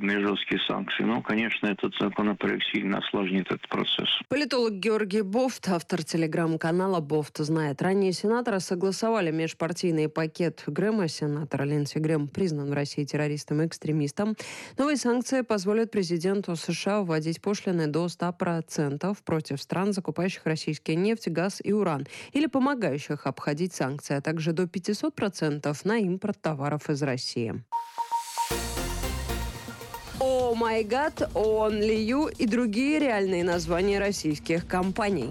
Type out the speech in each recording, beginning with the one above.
подобные жесткие санкции. Но, конечно, этот законопроект сильно осложнит этот процесс. Политолог Георгий Бофт, автор телеграм-канала «Бофт знает». Ранее сенаторы согласовали межпартийный пакет Грэма. Сенатор Линдси Грэм признан в России террористом и экстремистом. Новые санкции позволят президенту США вводить пошлины до 100% против стран, закупающих российский нефть, газ и уран, или помогающих обходить санкции, а также до 500% на импорт товаров из России. «О май гад», «Only You» и другие реальные названия российских компаний.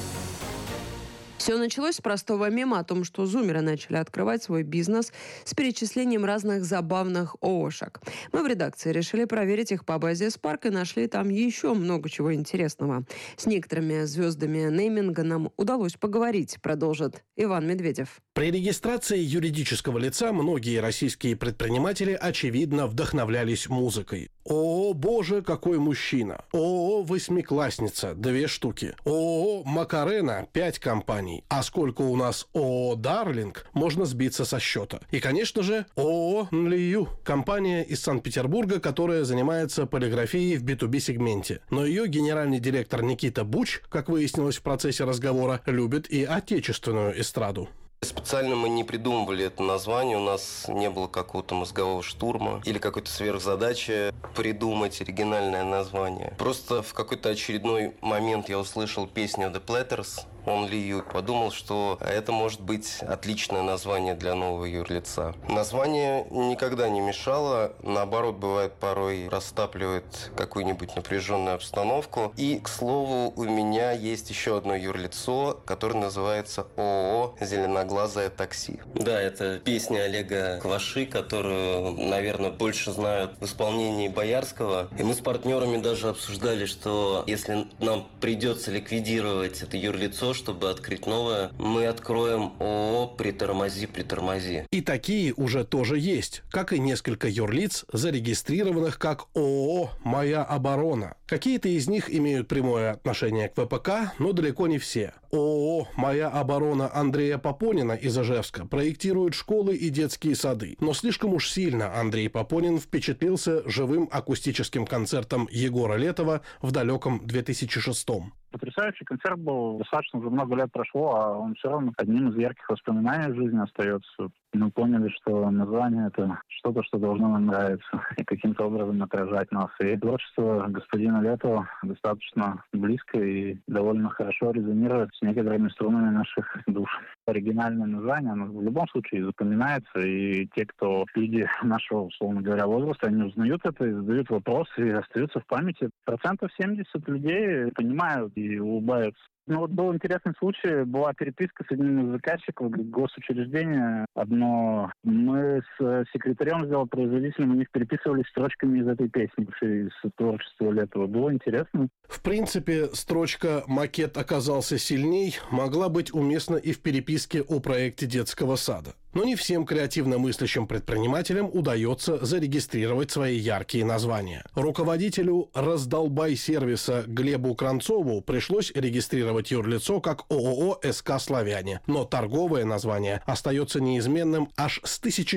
Все началось с простого мема о том, что зумеры начали открывать свой бизнес с перечислением разных забавных ООшек. Мы в редакции решили проверить их по базе Spark и нашли там еще много чего интересного. С некоторыми звездами нейминга нам удалось поговорить, продолжит Иван Медведев. При регистрации юридического лица многие российские предприниматели, очевидно, вдохновлялись музыкой. ООО «Боже, какой мужчина», ООО «Восьмиклассница» 2 штуки, ООО «Макарена» 5 компаний, а сколько у нас ООО «Дарлинг», можно сбиться со счета. И, конечно же, ООО «Нлию», компания из Санкт-Петербурга, которая занимается полиграфией в B2B-сегменте. Но ее генеральный директор Никита Буч, как выяснилось в процессе разговора, любит и отечественную эстраду. Специально мы не придумывали это название, у нас не было какого-то мозгового штурма или какой-то сверхзадачи придумать оригинальное название. Просто в какой-то очередной момент я услышал песню The Platters, Only You, подумал, что это может быть отличное название для нового юрлица. Название никогда не мешало, наоборот, бывает порой растапливает какую-нибудь напряженную обстановку. И, к слову, у меня есть еще одно юрлицо, которое называется ООО «Зеленоглазое такси». Да, это песня Олега Кваши, которую, наверное, больше знают в исполнении Боярского. И мы с партнерами даже обсуждали, что если нам придется ликвидировать это юрлицо, чтобы открыть новое, мы откроем ООО «Притормози». И такие уже тоже есть, как и несколько юрлиц, зарегистрированных как ООО «Моя оборона». Какие-то из них имеют прямое отношение к ВПК, но далеко не все. ООО «Моя оборона» Андрея Попонина из Ижевска проектирует школы и детские сады. Но слишком уж сильно Андрей Попонин впечатлился живым акустическим концертом Егора Летова в далеком 2006-м. Потрясающий концерт был, достаточно уже много лет прошло, а он все равно одним из ярких воспоминаний в жизни остается. Мы поняли, что название — это что-то, что должно нам нравиться и каким-то образом отражать нас. И творчество господина Летова достаточно близко и довольно хорошо резонирует с некоторыми струнами наших душ. Оригинальное название, оно в любом случае запоминается, и те, кто люди нашего, условно говоря, возраста, они узнают это и задают вопросы, и остаются в памяти. 70% людей понимают и улыбаются. Ну вот был интересный случай, была переписка с одним из заказчиков госучреждения. Одно мы с секретарем сделопроизводителем, у них переписывались строчками из этой песни, из творчества Летова. Было интересно. В принципе, строчка «Макет оказался сильней» могла быть уместна и в переписке о проекте детского сада. Но не всем креативно мыслящим предпринимателям удается зарегистрировать свои яркие названия. Руководителю «Раздолбай-сервиса» Глебу Кранцову пришлось регистрировать юрлицо как ООО «СК Славяне», но торговое название остается неизменным аж с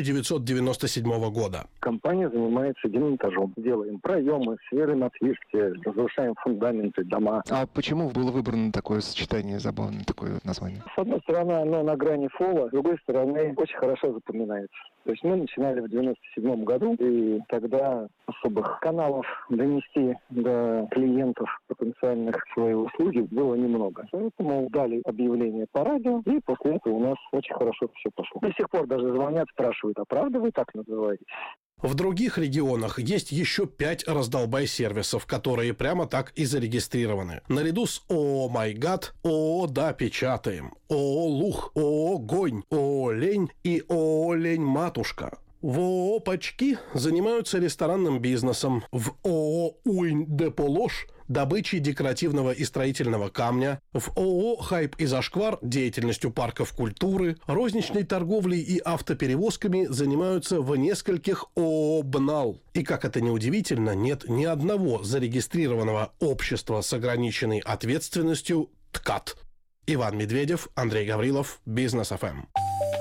1997 года. Компания занимается демонтажом. Делаем проемы, сферы на отвертке, разрушаем фундаменты, дома. А почему было выбрано такое сочетание забавное, такое название? С одной стороны, оно на грани фола, с другой стороны, очень хорошо запоминается. То есть мы начинали в 97 году, и тогда особых каналов донести до клиентов потенциальных свои услуги было немного. Поэтому дали объявление по радио, и после этого у нас очень хорошо все пошло. До сих пор даже звонят, спрашивают, а правда вы так называетесь? В других регионах есть еще 5 раздолбай-сервисов, которые прямо так и зарегистрированы. Наряду с ООО «Майгад», ООО «Да, печатаем», ООО «Лух», ООО «Гонь», ООО «Лень» и ООО «Лень-матушка». В ООО «Почки» занимаются ресторанным бизнесом, в ООО «Уинь-де-Полош» добычей декоративного и строительного камня, в ООО «Хайп и Зашквар» деятельностью парков культуры, розничной торговлей и автоперевозками занимаются в нескольких ООО «БНАЛ». И, как это ни удивительно, нет ни одного зарегистрированного общества с ограниченной ответственностью «ТКАТ». Иван Медведев, Андрей Гаврилов, Бизнес ФМ.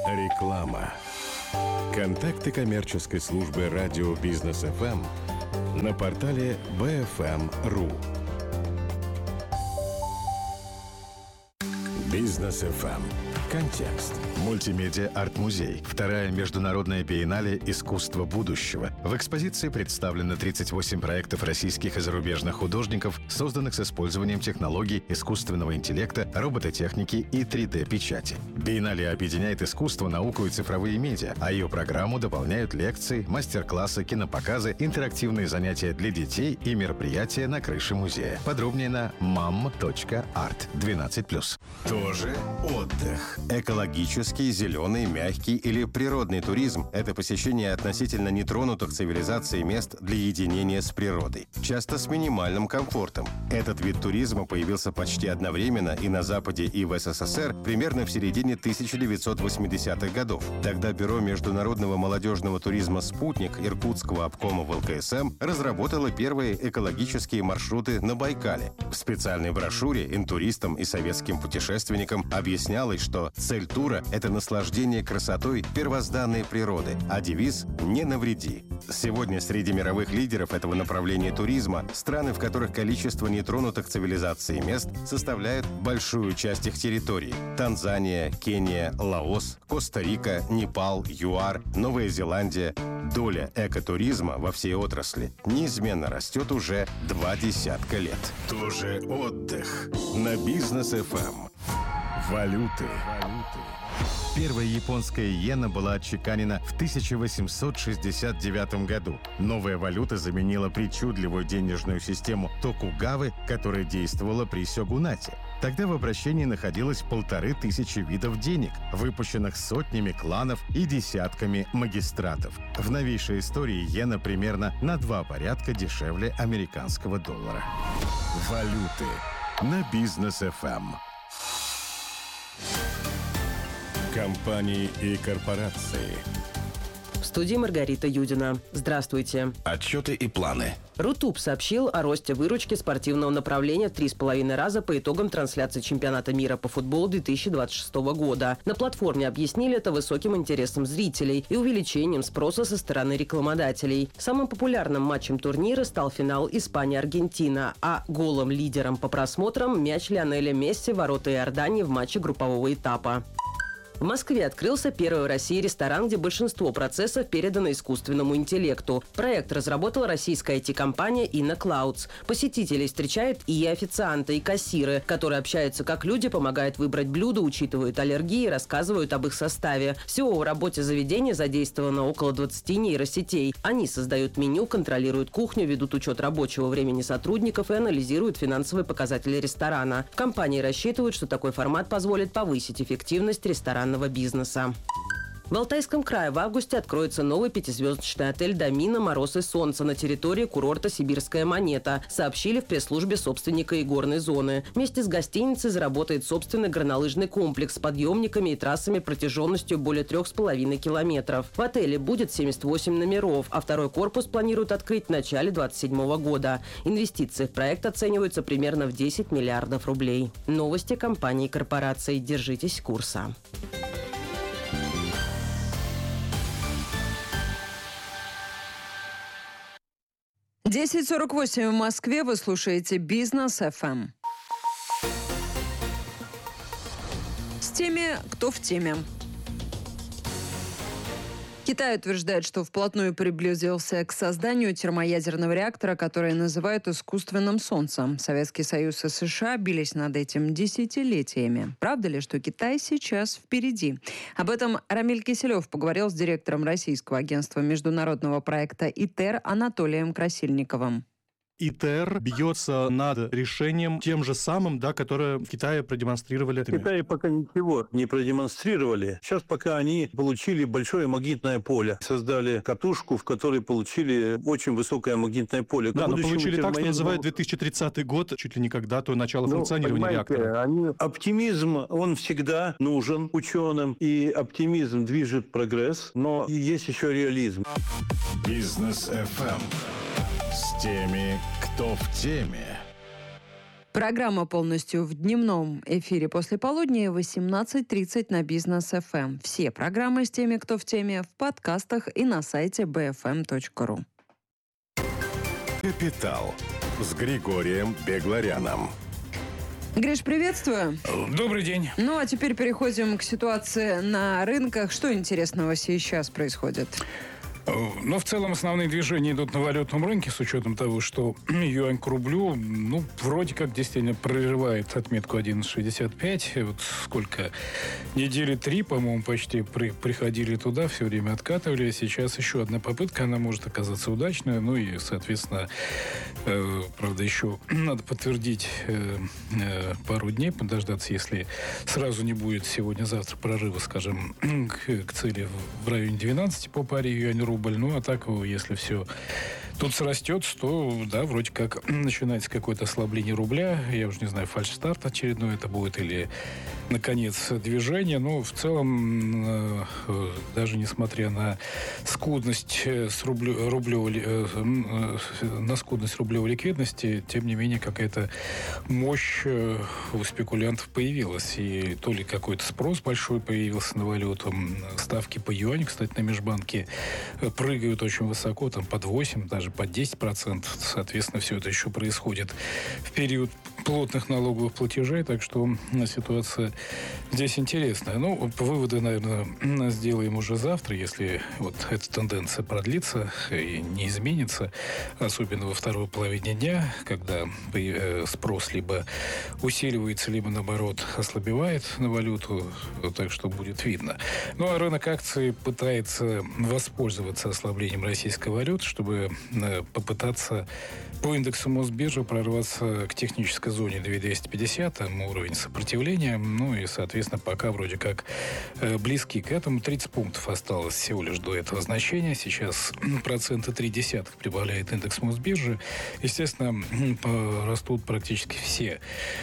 Реклама. Контакты коммерческой службы радио Бизнес ФМ на портале BFM.ru. Бизнес FM. Контекст. Мультимедиа арт-музей. Вторая международная биеннале «Искусство будущего». В экспозиции представлены 38 проектов российских и зарубежных художников, созданных с использованием технологий искусственного интеллекта, робототехники и 3D-печати. Биеннале объединяет искусство, науку и цифровые медиа, а ее программу дополняют лекции, мастер-классы, кинопоказы, интерактивные занятия для детей и мероприятия на крыше музея. Подробнее на mam.art 12+. Тоже отдых. Экологический, зеленый, мягкий или природный туризм – это посещение относительно нетронутых цивилизацией мест для единения с природой, часто с минимальным комфортом. Этот вид туризма появился почти одновременно и на Западе, и в СССР примерно в середине 1980-х годов. Тогда Бюро международного молодежного туризма «Спутник» Иркутского обкома в ЛКСМ разработало первые экологические маршруты на Байкале. В специальной брошюре интуристам и советским путешественникам объяснялось, что цель тура – это наслаждение красотой первозданной природы, а девиз «Не навреди». Сегодня среди мировых лидеров этого направления туризма страны, в которых количество нетронутых цивилизацией мест составляет большую часть их территории. Танзания, Кения, Лаос, Коста-Рика, Непал, ЮАР, Новая Зеландия. Доля экотуризма во всей отрасли неизменно растет уже 20 лет. Тоже отдых на Бизнес FM. Валюты. Первая японская иена была отчеканена в 1869 году. Новая валюта заменила причудливую денежную систему Токугавы, которая действовала при сёгунате. Тогда в обращении находилось 1500 видов денег, выпущенных сотнями кланов и десятками магистратов. В новейшей истории иена примерно на 2 порядка дешевле американского доллара. Валюты на Бизнес FM. Компании и корпорации. В студии Маргарита Юдина. Здравствуйте. Отчеты и планы. Рутуб сообщил о росте выручки спортивного направления в 3,5 раза по итогам трансляции чемпионата мира по футболу 2026 года. На платформе объяснили это высоким интересом зрителей и увеличением спроса со стороны рекламодателей. Самым популярным матчем турнира стал финал Испания-Аргентина, а голым лидером по просмотрам мяч Лионеля Месси в ворота Иордании в матче группового этапа. В Москве открылся первый в России ресторан, где большинство процессов передано искусственному интеллекту. Проект разработала российская IT-компания InnoClouds. Посетителей встречают и официанты, и кассиры, которые общаются как люди, помогают выбрать блюдо, учитывают аллергии, рассказывают об их составе. Всего в работе заведения задействовано около 20 нейросетей. Они создают меню, контролируют кухню, ведут учет рабочего времени сотрудников и анализируют финансовые показатели ресторана. В компании рассчитывают, что такой формат позволит повысить эффективность ресторанного бизнеса. В Алтайском крае в августе откроется новый 5-звездочный отель «Домина. Мороз и солнце» на территории курорта «Сибирская монета», сообщили в пресс-службе собственника и горной зоны. Вместе с гостиницей заработает собственный горнолыжный комплекс с подъемниками и трассами протяженностью более 3,5 километров. В отеле будет 78 номеров, а второй корпус планируют открыть в начале 2027 года. Инвестиции в проект оцениваются примерно в 10 миллиардов рублей. Новости компаний и корпораций. Держитесь курса. 10:48 в Москве. Вы слушаете Бизнес FM. С теми, кто в теме. Китай утверждает, что вплотную приблизился к созданию термоядерного реактора, который называют искусственным солнцем. Советский Союз и США бились над этим десятилетиями. Правда ли, что Китай сейчас впереди? Об этом Рамиль Киселев поговорил с директором российского агентства международного проекта ИТЕР Анатолием Красильниковым. ИТЕР бьется над решением тем же самым, которое в Китае продемонстрировали. В Китае пока ничего не продемонстрировали. Сейчас пока они получили большое магнитное поле. Создали катушку, в которой получили очень высокое магнитное поле. Да, но получили так, что называют 2030 год, чуть ли не как дату начала функционирования реактора. Оптимизм, он всегда нужен ученым, и оптимизм движет прогресс, но есть еще реализм. Бизнес FM. С теми, кто в теме. Программа полностью в дневном эфире после полудня 18:30 на Бизнес FM. Все программы с теми, кто в теме, в подкастах и на сайте bfm.ru. «Капитал» с Григорием Бегларяном. Гриш, приветствую. Добрый день. Ну, а теперь переходим к ситуации на рынках. Что интересного сейчас происходит? Но в целом основные движения идут на валютном рынке с учетом того, что юань к рублю, вроде как действительно прорывает отметку 11.65. Вот сколько? Недели 3, по-моему, почти приходили туда, все время откатывали. Сейчас еще одна попытка, она может оказаться удачной. Ну и, соответственно, правда, еще надо подтвердить пару дней, подождаться, если сразу не будет сегодня-завтра прорыва, скажем, к цели в районе 12 по паре юань-рубль. Ну, а так, если все тут срастет, то, да, вроде как начинается какое-то ослабление рубля. Я уже не знаю, фальшстарт очередной это будет или, наконец, движение. Но в целом, даже несмотря на скудность на скудность рублевой ликвидности, тем не менее, какая-то мощь у спекулянтов появилась. И то ли какой-то спрос большой появился на валюту. Ставки по юаню, кстати, на межбанке прыгают очень высоко, там под 8, даже под 10%. Соответственно, все это еще происходит в период плотных налоговых платежей, так что ситуация здесь интересная. Ну, выводы, наверное, сделаем уже завтра, если вот эта тенденция продлится и не изменится, особенно во второй половине дня, когда спрос либо усиливается, либо, наоборот, ослабевает на валюту, так что будет видно. Ну, а рынок акций пытается воспользоваться ослаблением российской валюты, чтобы попытаться по индексу Мосбиржи прорваться к технической зоне 2250, там уровень сопротивления, ну и, соответственно, пока вроде как близки к этому. 30 пунктов осталось всего лишь до этого значения. Сейчас 3,3% прибавляет индекс Мосбиржи. Естественно, растут практически все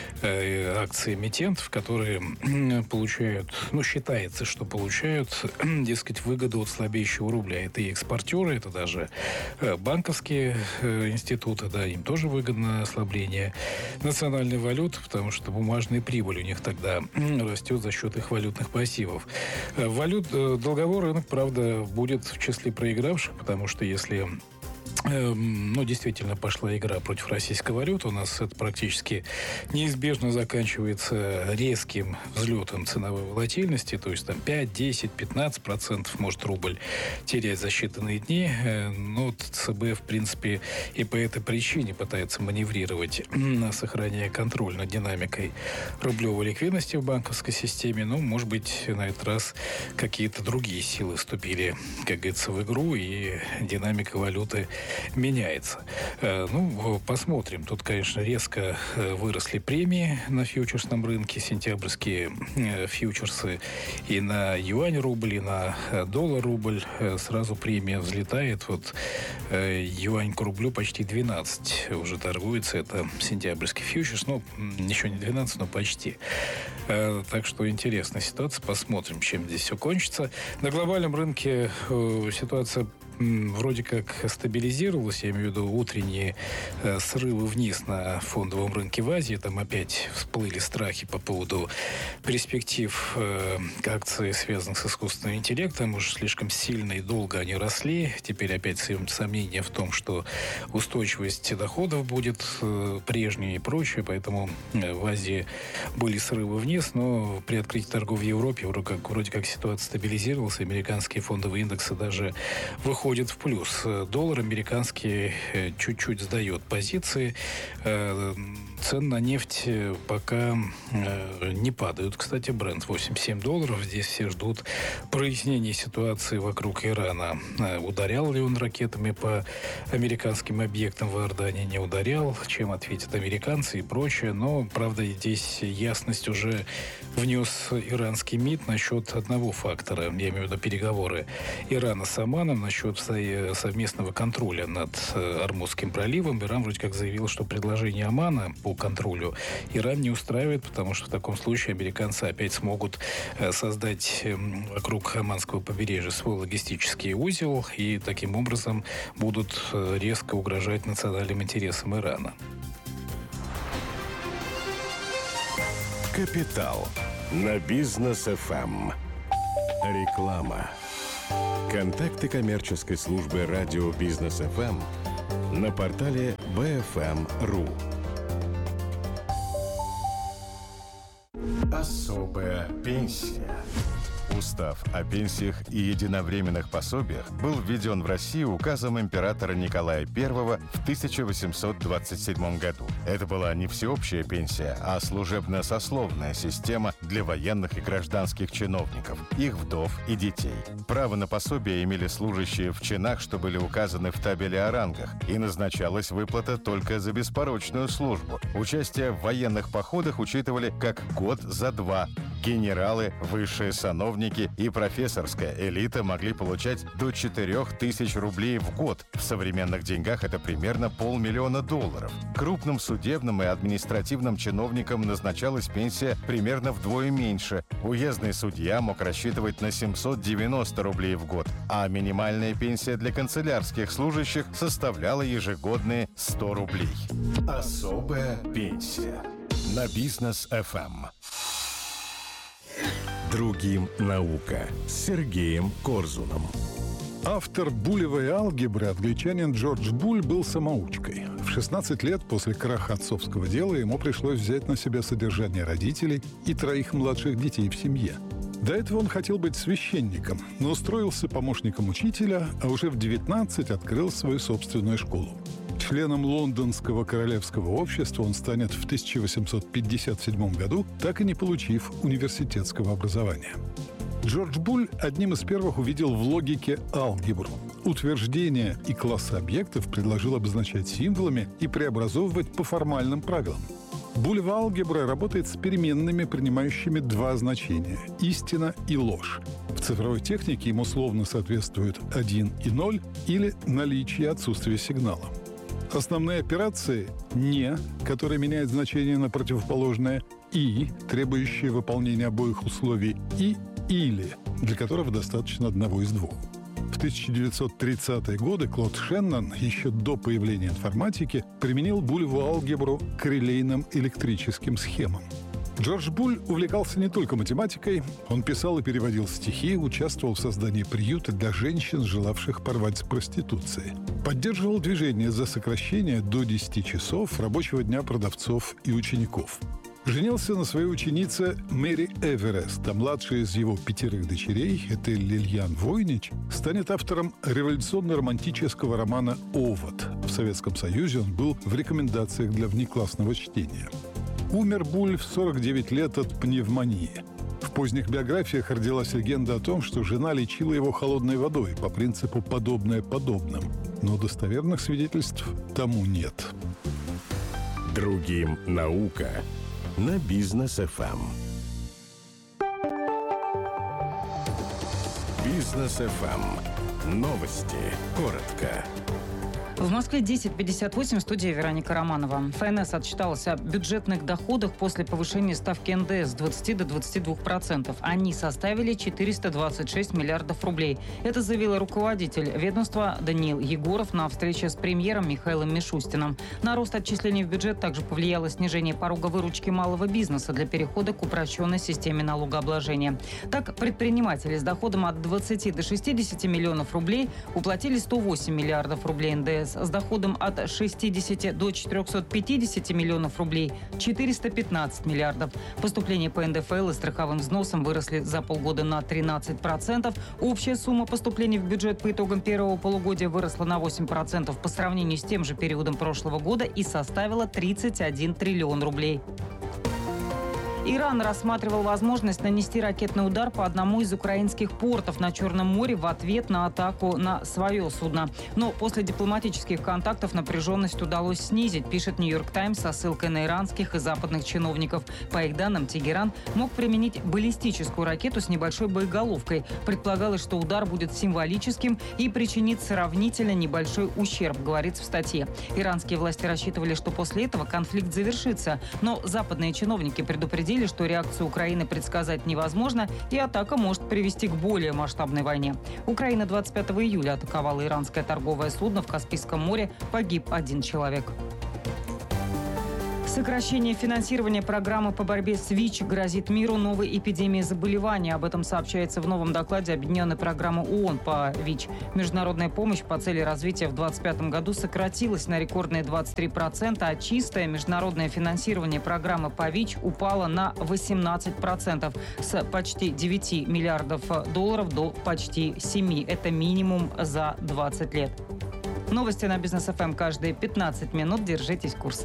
акции эмитентов, которые получают, считается, что получают, дескать, выгоду от слабеющего рубля. Это и экспортеры, это даже банковские институты, да, им тоже выгодно ослабление национальной валюты, потому что бумажная прибыль у них тогда растет за счет их валютных пассивов. Долговой рынок, правда, будет в числе проигравших, потому что если действительно пошла игра против российской валюты. У нас это практически неизбежно заканчивается резким взлетом ценовой волатильности, то есть там 5, 10, 15% может рубль терять за считанные дни. Но ЦБ, в принципе, и по этой причине пытается маневрировать, сохраняя контроль над динамикой рублевой ликвидности в банковской системе. Может быть, на этот раз какие-то другие силы вступили, как говорится, в игру, и динамика валюты меняется. Посмотрим. Тут, конечно, резко выросли премии на фьючерсном рынке. Сентябрьские фьючерсы и на юань-рубль, и на доллар-рубль. Сразу премия взлетает. Вот юань к рублю почти 12 уже торгуется. Это сентябрьский фьючерс. Еще не 12, но почти. Так что интересная ситуация. Посмотрим, чем здесь все кончится. На глобальном рынке ситуация вроде как стабилизировалась, я имею в виду утренние срывы вниз на фондовом рынке в Азии, там опять всплыли страхи по поводу перспектив акций, связанных с искусственным интеллектом, уж слишком сильно и долго они росли, теперь опять сомнения в том, что устойчивость доходов будет прежней и прочее, поэтому в Азии были срывы вниз, но при открытии торгов в Европе вроде как ситуация стабилизировалась, американские фондовые индексы даже выходят в плюс. Доллар американский чуть-чуть сдает позиции. Цены на нефть пока не падают. Кстати, Брент $87. Здесь все ждут прояснения ситуации вокруг Ирана. Ударял ли он ракетами по американским объектам в Иордании, не ударял, чем ответят американцы и прочее. Но, правда, здесь ясность уже внес иранский МИД насчет одного фактора. Я имею в виду переговоры Ирана с Оманом насчет совместного контроля над Ормузским проливом. Иран вроде как заявил, что предложение Омана по контролю Иран не устраивает, потому что в таком случае американцы опять смогут создать вокруг Оманского побережья свой логистический узел и таким образом будут резко угрожать национальным интересам Ирана. Капитал на Бизнес ФМ. Реклама. Контакты коммерческой службы радио Бизнес ФМ на портале BFM.ru. Особая пенсия. Устав о пенсиях и единовременных пособиях был введен в Россию указом императора Николая I в 1827 году. Это была не всеобщая пенсия, а служебно-сословная система для военных и гражданских чиновников, их вдов и детей. Право на пособие имели служащие в чинах, что были указаны в табеле о рангах, и назначалась выплата только за беспорочную службу. Участие в военных походах учитывали как год за два. Генералы, высшие сановники и профессорская элита могли получать до 4000 рублей в год. В современных деньгах это примерно $500 000. Крупным судебным и административным чиновникам назначалась пенсия примерно вдвое меньше. Уездный судья мог рассчитывать на 790 рублей в год, а минимальная пенсия для канцелярских служащих составляла ежегодные 100 рублей. Особая пенсия. На Бизнес-ФМ. Другим наука с Сергеем Корзуном. Автор булевой алгебры, англичанин Джордж Буль, был самоучкой. В 16 лет после краха отцовского дела ему пришлось взять на себя содержание родителей и 3 младших детей в семье. До этого он хотел быть священником, но устроился помощником учителя, а уже в 19 открыл свою собственную школу. Членом Лондонского королевского общества он станет в 1857 году, так и не получив университетского образования. Джордж Буль одним из первых увидел в логике алгебру. Утверждения и классы объектов предложил обозначать символами и преобразовывать по формальным правилам. Булева алгебра работает с переменными, принимающими 2 значения – истина и ложь. В цифровой технике им условно соответствуют 1 и 0 или наличие и отсутствие сигнала. Основные операции «не», которые меняют значение на противоположное, «и», требующие выполнения обоих условий, и «или», для которого достаточно одного из 2. В 1930-е годы Клод Шеннон, еще до появления информатики, применил булеву алгебру к релейным электрическим схемам. Джордж Буль увлекался не только математикой, он писал и переводил стихи, участвовал в создании приюта для женщин, желавших порвать с проституцией. Поддерживал движение за сокращение до 10 часов рабочего дня продавцов и учеников. Женился на своей ученице Мэри Эверест, а младшая из его 5 дочерей, Этель Лильян Войнич, станет автором революционно-романтического романа «Овод». В Советском Союзе он был в рекомендациях для внеклассного чтения. Умер Буль в 49 лет от пневмонии. В поздних биографиях родилась легенда о том, что жена лечила его холодной водой по принципу «подобное подобным». Но достоверных свидетельств тому нет. Другим наука на Бизнес-ФМ. Бизнес-ФМ. Новости. Коротко. В Москве 10:58, в студии Вероника Романова. ФНС отчиталась о бюджетных доходах после повышения ставки НДС с 20 до 22%. Они составили 426 миллиардов рублей. Это заявил руководитель ведомства Даниил Егоров на встрече с премьером Михаилом Мишустиным. На рост отчислений в бюджет также повлияло снижение порога выручки малого бизнеса для перехода к упрощенной системе налогообложения. Так, предприниматели с доходом от 20 до 60 миллионов рублей уплатили 108 миллиардов рублей НДС. С доходом от 60 до 450 миллионов рублей – 415 миллиардов. Поступления по НДФЛ и страховым взносам выросли за полгода на 13%. Общая сумма поступлений в бюджет по итогам первого полугодия выросла на 8% по сравнению с тем же периодом прошлого года и составила 31 триллион рублей. Иран рассматривал возможность нанести ракетный удар по одному из украинских портов на Черном море в ответ на атаку на свое судно. Но после дипломатических контактов напряженность удалось снизить, пишет «Нью-Йорк Таймс» со ссылкой на иранских и западных чиновников. По их данным, Тегеран мог применить баллистическую ракету с небольшой боеголовкой. Предполагалось, что удар будет символическим и причинит сравнительно небольшой ущерб, говорится в статье. Иранские власти рассчитывали, что после этого конфликт завершится. Но западные чиновники предупредили, что реакцию Украины предсказать невозможно, и атака может привести к более масштабной войне. Украина 25 июля атаковала иранское торговое судно в Каспийском море. Погиб 1 человек. Сокращение финансирования программы по борьбе с ВИЧ грозит миру новой эпидемией заболевания. Об этом сообщается в новом докладе Объединенной программы ООН по ВИЧ. Международная помощь по цели развития в 2025 году сократилась на рекордные 23%, а чистое международное финансирование программы по ВИЧ упало на 18%. С почти 9 миллиардов долларов до почти 7. Это минимум за 20 лет. Новости на Бизнес ФМ каждые 15 минут. Держитесь курса.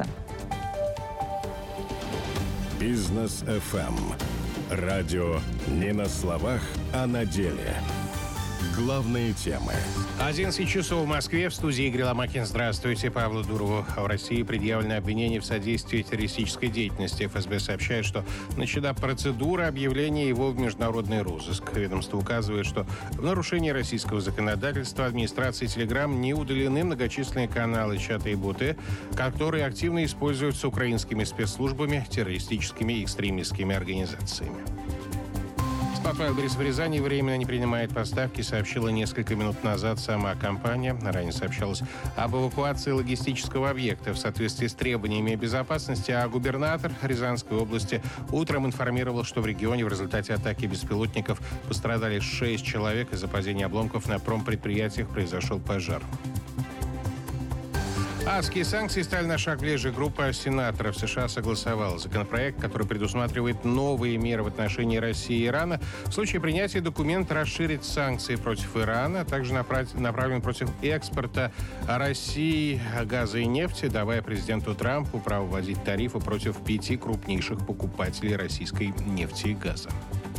Бизнес ФМ. Радио не на словах, а на деле. Главные темы. 11 часов в Москве. В студии Игорь Ломакин. Здравствуйте. Павлу Дурову в России предъявлено обвинение в содействии террористической деятельности. ФСБ сообщает, что начата процедура объявления его в международный розыск. Ведомство указывает, что в нарушении российского законодательства администрации Telegram не удалены многочисленные каналы, чаты и боты, которые активно используются украинскими спецслужбами, террористическими и экстремистскими организациями. Спас-Вайлдберрис в Рязани временно не принимает поставки, сообщила несколько минут назад сама компания. Ранее сообщалось об эвакуации логистического объекта в соответствии с требованиями безопасности, а губернатор Рязанской области утром информировал, что в регионе в результате атаки беспилотников пострадали 6 человек. Из-за падения обломков на промпредприятиях произошел пожар. Адские санкции стали на шаг ближе. Группа сенаторов США согласовала законопроект, который предусматривает новые меры в отношении России и Ирана. В случае принятия документ расширит санкции против Ирана, а также направлен против экспорта России газа и нефти, давая президенту Трампу право вводить тарифы против 5 крупнейших покупателей российской нефти и газа.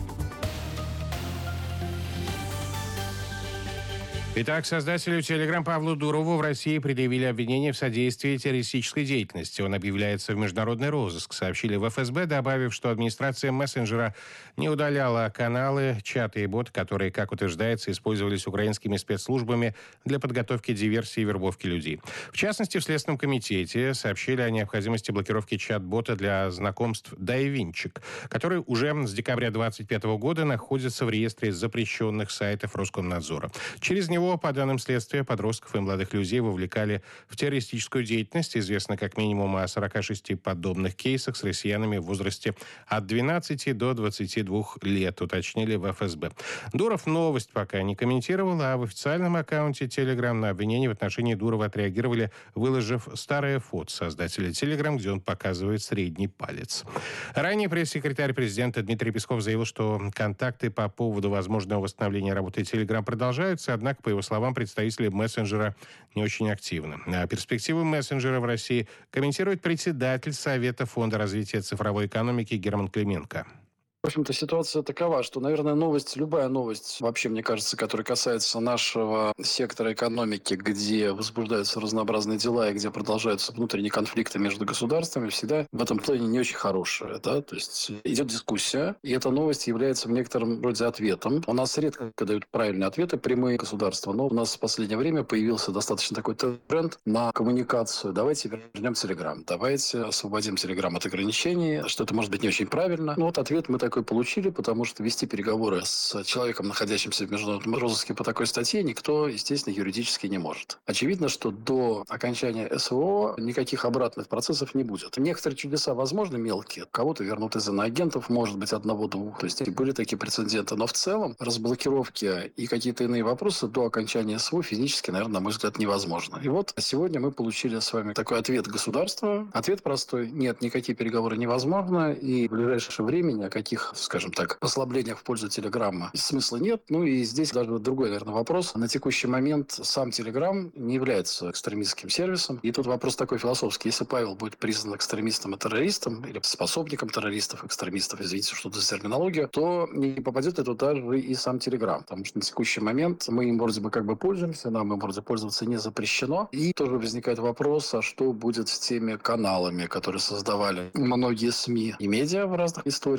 Итак, создателю Telegram Павлу Дурову в России предъявили обвинение в содействии террористической деятельности. Он объявляется в международный розыск, сообщили в ФСБ, добавив, что администрация мессенджера не удаляла каналы, чаты и боты, которые, как утверждается, использовались украинскими спецслужбами для подготовки диверсии и вербовки людей. В частности, в Следственном комитете сообщили о необходимости блокировки чат-бота для знакомств «Дайвинчик», который уже с декабря 2025 года находится в реестре запрещенных сайтов Роскомнадзора. Через него, по данным следствия, подростков и молодых людей вовлекали в террористическую деятельность. Известно как минимум о 46 подобных кейсах с россиянами в возрасте от 12 до 22 лет, уточнили в ФСБ. Дуров новость пока не комментировал, а в официальном аккаунте Telegram на обвинение в отношении Дурова отреагировали, выложив старое фото создателя Telegram, где он показывает средний палец. Ранее пресс-секретарь президента Дмитрий Песков заявил, что контакты по поводу возможного восстановления работы Telegram продолжаются, однако, по его словам, представители мессенджера не очень активны. А перспективы мессенджера в России комментирует председатель Совета Фонда развития цифровой экономики Герман Клименко. В общем-то, ситуация такова, что, наверное, любая новость, вообще, мне кажется, которая касается нашего сектора экономики, где возбуждаются разнообразные дела и где продолжаются внутренние конфликты между государствами, всегда в этом плане не очень хорошая. Да? То есть идет дискуссия, и эта новость является в некотором роде ответом. У нас редко дают правильные ответы, прямые государства, но у нас в последнее время появился достаточно такой тренд на коммуникацию. Давайте вернем Telegram, давайте освободим Telegram от ограничений, что это может быть не очень правильно. Но вот ответ мы такой получили, потому что вести переговоры с человеком, находящимся в международном розыске по такой статье, никто, естественно, юридически не может. Очевидно, что до окончания СВО никаких обратных процессов не будет. Некоторые чудеса, возможно, мелкие. Кого-то вернут из иноагентов, может быть, 1-2. То есть были такие прецеденты. Но в целом разблокировки и какие-то иные вопросы до окончания СВО физически, наверное, на мой взгляд, невозможно. И вот сегодня мы получили с вами такой ответ государства. Ответ простой. Нет, никакие переговоры невозможно. И в ближайшее время ни о каких, скажем так, послаблениях в пользу Телеграма смысла нет. Ну и здесь даже другой, наверное, вопрос. На текущий момент сам Телеграм не является экстремистским сервисом. И тут вопрос такой философский. Если Павел будет признан экстремистом и террористом, или способником террористов, экстремистов, извините, что-то за терминологию, то не попадет ли туда же и сам Телеграм. Потому что на текущий момент мы им вроде бы пользуемся, нам им вроде пользоваться не запрещено. И тоже возникает вопрос, а что будет с теми каналами, которые создавали многие СМИ и медиа в разных историях, потратили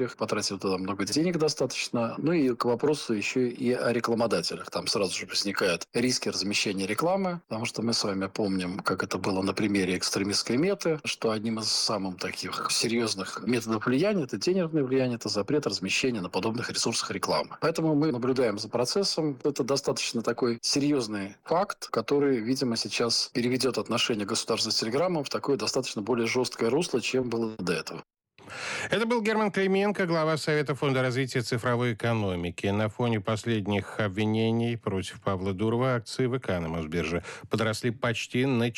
кстати, вот туда много денег достаточно. Ну и к вопросу еще и о рекламодателях. Там сразу же возникают риски размещения рекламы, потому что мы с вами помним, как это было на примере экстремистской меты, что одним из самых таких серьезных методов влияния, это денежное влияние, это запрет размещения на подобных ресурсах рекламы. Поэтому мы наблюдаем за процессом. Это достаточно такой серьезный факт, который, видимо, сейчас переведет отношение государства с Телеграмом в такое достаточно более жесткое русло, чем было до этого. Это был Герман Клименко, глава Совета фонда развития цифровой экономики. На фоне последних обвинений против Павла Дурова акции ВК на Мосбирже подросли почти на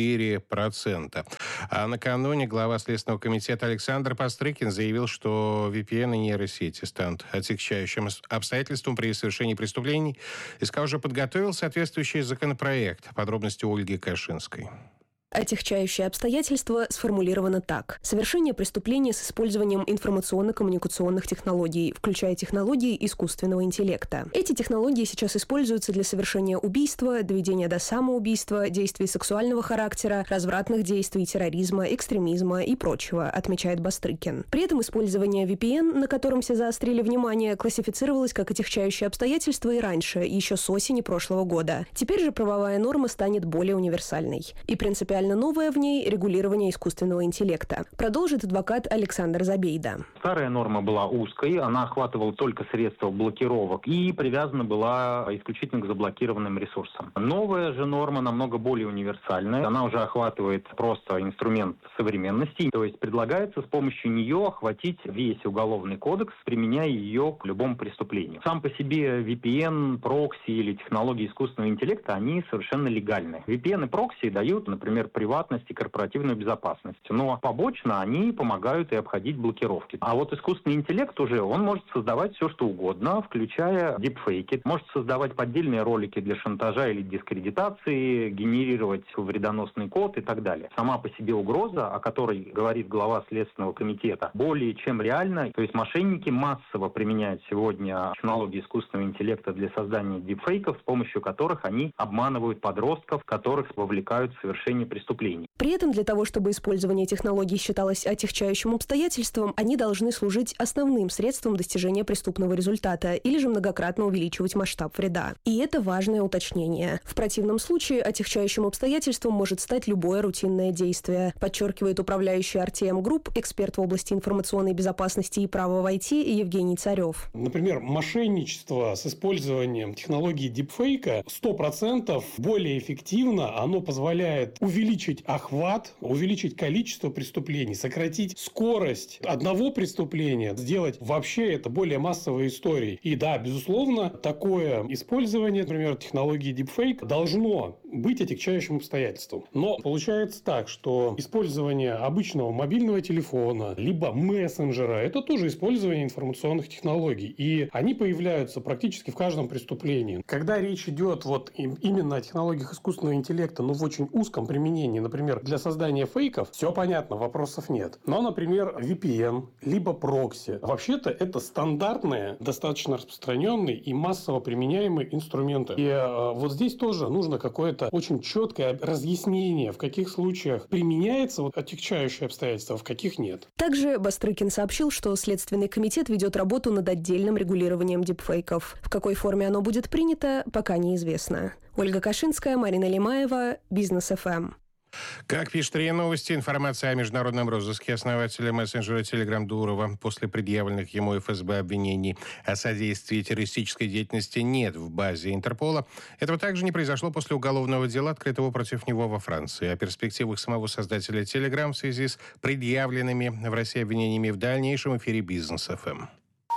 4%. А накануне глава Следственного комитета Александр Пострыкин заявил, что VPN и нейросети станут отягчающим обстоятельством при совершении преступлений. СК уже подготовил соответствующий законопроект. Подробности у Ольги Кашинской. Отягчающее обстоятельство сформулировано так. Совершение преступления с использованием информационно-коммуникационных технологий, включая технологии искусственного интеллекта. Эти технологии сейчас используются для совершения убийства, доведения до самоубийства, действий сексуального характера, развратных действий, терроризма, экстремизма и прочего, отмечает Бастрыкин. При этом использование VPN, на котором все заострили внимание, классифицировалось как отягчающее обстоятельство и раньше, еще с осени прошлого года. Теперь же правовая норма станет более универсальной. И принципиально новое в ней регулирование искусственного интеллекта. Продолжит адвокат Александр Забейда. Старая норма была узкой, она охватывала только средства блокировок и привязана была исключительно к заблокированным ресурсам. Новая же норма намного более универсальная. Она уже охватывает просто инструмент современности, то есть предлагается с помощью нее охватить весь уголовный кодекс, применяя ее к любому преступлению. Сам по себе VPN, прокси или технологии искусственного интеллекта, они совершенно легальны. VPN и прокси дают, например, приватность и корпоративную безопасность. Но побочно они помогают и обходить блокировки. А вот искусственный интеллект уже, он может создавать все, что угодно, включая дипфейки. Может создавать поддельные ролики для шантажа или дискредитации, генерировать вредоносный код и так далее. Сама по себе угроза, о которой говорит глава Следственного комитета, более чем реальна. То есть мошенники массово применяют сегодня технологии искусственного интеллекта для создания дипфейков, с помощью которых они обманывают подростков, которых вовлекают в совершение преступлений. При этом для того, чтобы использование технологий считалось отягчающим обстоятельством, они должны служить основным средством достижения преступного результата или же многократно увеличивать масштаб вреда. И это важное уточнение. В противном случае отягчающим обстоятельством может стать любое рутинное действие, подчеркивает управляющий RTM Group, эксперт в области информационной безопасности и права в IT Евгений Царев. Например, мошенничество с использованием технологии дипфейка 100% более эффективно, оно позволяет увеличить охват, увеличить количество преступлений, сократить скорость одного преступления, сделать вообще это более массовой историей. И да, безусловно, такое использование, например, технологии deepfake должно быть отягчающим обстоятельством. Но получается так, что использование обычного мобильного телефона, либо мессенджера, это тоже использование информационных технологий. И они появляются практически в каждом преступлении. Когда речь идет вот именно о технологиях искусственного интеллекта, но в очень узком применении, например, для создания фейков, все понятно, вопросов нет. Но, например, VPN, либо прокси. Вообще-то это стандартные, достаточно распространенные и массово применяемые инструменты. И вот здесь тоже нужно какое-то очень четкое разъяснение, в каких случаях применяется вот отягчающее обстоятельство, в каких нет. Также Бастрыкин сообщил, что Следственный комитет ведет работу над отдельным регулированием дипфейков. В какой форме оно будет принято, пока неизвестно. Ольга Кашинская, Марина Лимаева, Бизнес ФМ. Как пишет РИА Новости, информация о международном розыске основателя мессенджера Telegram Дурова после предъявленных ему ФСБ обвинений о содействии террористической деятельности нет в базе Интерпола. Этого также не произошло после уголовного дела, открытого против него во Франции. О перспективах самого создателя Telegram в связи с предъявленными в России обвинениями в дальнейшем эфире Бизнес ФМ.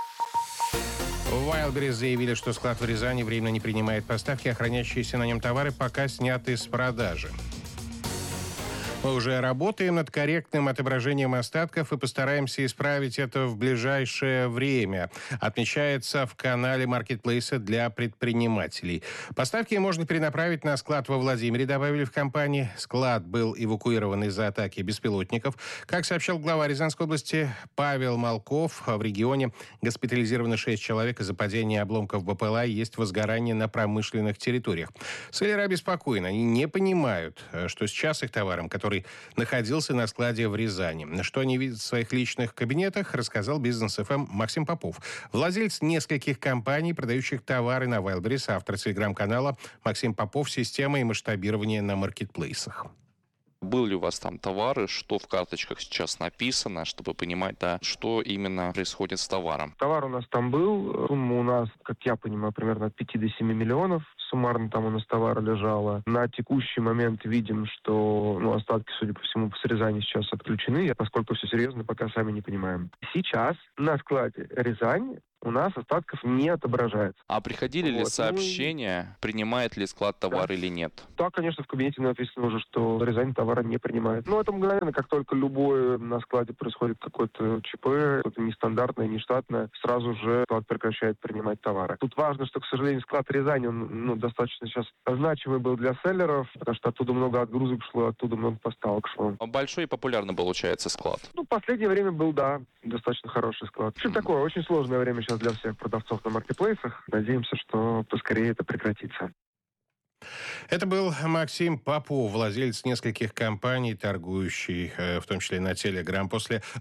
В Wildberries заявили, что склад в Рязани временно не принимает поставки, а хранящиеся на нем товары пока сняты с продажи. Мы уже работаем над корректным отображением остатков и постараемся исправить это в ближайшее время, отмечается в канале маркетплейса для предпринимателей. Поставки можно перенаправить на склад во Владимире, добавили в компании. Склад был эвакуирован из-за атаки беспилотников. Как сообщил глава Рязанской области Павел Малков, в регионе госпитализированы 6 человек из-за падения обломков БПЛА и есть возгорание на промышленных территориях. Селлеры обеспокоены. Они не понимают, что сейчас их товаром, который который находился на складе в Рязани. Что они видят в своих личных кабинетах, рассказал Бизнес ФМ Максим Попов. Владелец нескольких компаний, продающих товары на Wildberries, автор телеграм-канала Максим Попов «Система и масштабирование на маркетплейсах». Был ли у вас там товары, что в карточках сейчас написано, чтобы понимать, да, что именно происходит с товаром? Товар у нас там был, сумма у нас, как я понимаю, примерно от 5 до 7 миллионов. Суммарно там у нас товара лежало. На текущий момент видим, что остатки, судя по всему, с Рязани сейчас отключены, поскольку все серьезно, пока сами не понимаем. Сейчас на складе Рязани у нас остатков не отображается. А приходили ли сообщения, принимает ли склад товар или нет? Да, конечно, в кабинете написано уже, что Рязань товара не принимает. Это мгновенно, как только любое на складе происходит какое-то ЧП, что-то нестандартное, нештатное, сразу же склад прекращает принимать товары. Тут важно, что, к сожалению, склад Рязани, он достаточно сейчас значимый был для селлеров, потому что оттуда много отгрузок шло, оттуда много поставок шло. Большой и популярный получается склад? В последнее время был, да, достаточно хороший склад. В общем, такое очень сложное время сейчас для всех продавцов на маркетплейсах. Надеемся, что поскорее это прекратится. Это был Максим Попов, владелец нескольких компаний, торгующих, в том числе на Telegram.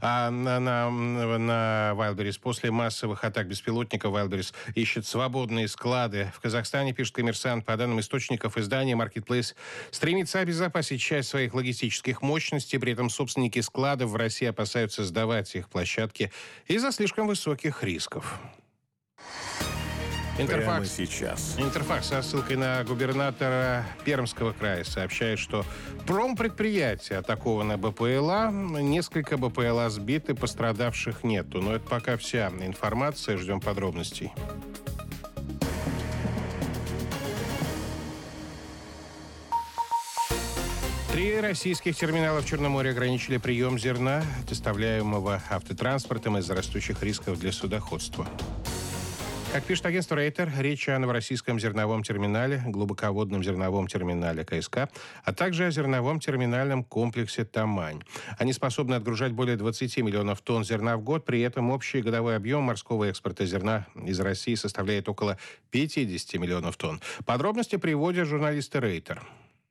На Wildberries. После массовых атак беспилотников Wildberries ищет свободные склады. В Казахстане, пишет «Коммерсант», по данным источников издания, Marketplace стремится обезопасить часть своих логистических мощностей. При этом собственники складов в России опасаются сдавать их площадки из-за слишком высоких рисков. Интерфакс со ссылкой на губернатора Пермского края сообщает, что промпредприятие атаковано БПЛА. Несколько БПЛА сбиты, пострадавших нету. Но это пока вся информация. Ждем подробностей. Три российских терминала в Черном море ограничили прием зерна, доставляемого автотранспортом из-за растущих рисков для судоходства. Как пишет агентство Рейтер, речь о новороссийском зерновом терминале, глубоководном зерновом терминале КСК, а также о зерновом терминальном комплексе «Тамань». Они способны отгружать более 20 миллионов тонн зерна в год, при этом общий годовой объем морского экспорта зерна из России составляет около 50 миллионов тонн. Подробности приводят журналисты Рейтер.